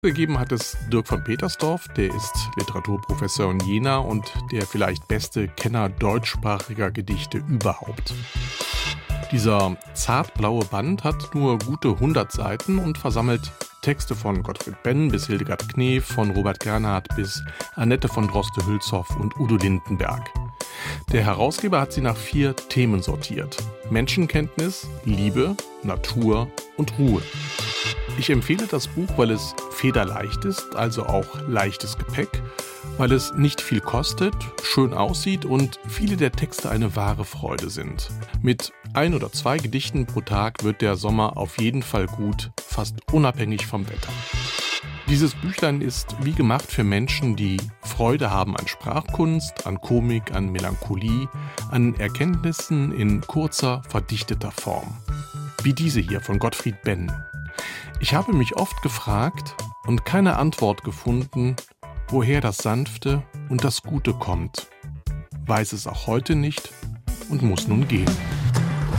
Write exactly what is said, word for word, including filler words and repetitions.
Gegeben hat es Dirk von Petersdorf, der ist Literaturprofessor in Jena und der vielleicht beste Kenner deutschsprachiger Gedichte überhaupt. Dieser zartblaue Band hat nur gute hundert Seiten und versammelt Texte von Gottfried Benn bis Hildegard Knef, von Robert Gernhardt bis Annette von Droste-Hülshoff und Udo Lindenberg. Der Herausgeber hat sie nach vier Themen sortiert: Menschenkenntnis, Liebe, Natur und Ruhe. Ich empfehle das Buch, weil es federleicht ist, also auch leichtes Gepäck, weil es nicht viel kostet, schön aussieht und viele der Texte eine wahre Freude sind. Mit ein oder zwei Gedichten pro Tag wird der Sommer auf jeden Fall gut, fast unabhängig vom Wetter. Dieses Büchlein ist wie gemacht für Menschen, die Freude haben an Sprachkunst, an Komik, an Melancholie, an Erkenntnissen in kurzer, verdichteter Form. Wie diese hier von Gottfried Benn. Ich habe mich oft gefragt und keine Antwort gefunden, woher das Sanfte und das Gute kommt. Weiß es auch heute nicht und muss nun gehen.